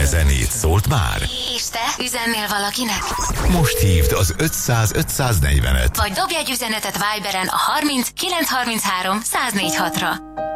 zenét szólt már? És te üzennél valakinek? Most hívd az 500-540-et. Vagy dobj egy üzenetet Viberen a 30 933 104 6-ra.